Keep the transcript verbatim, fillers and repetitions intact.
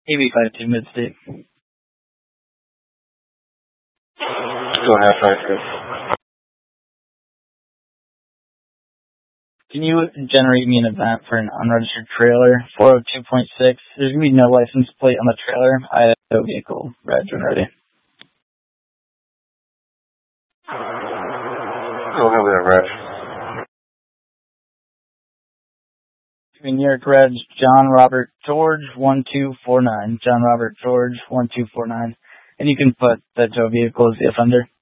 A B five two Midstate. Go ahead, five two. Can you generate me an event for an unregistered trailer, four oh two point six? There's going to be no license plate on the trailer. I have no vehicle reg when ready. Go ahead with that, Reg. New York Reg, John Robert George, one two four nine. John Robert George, one two four nine. And you can put that tow vehicle as the offender.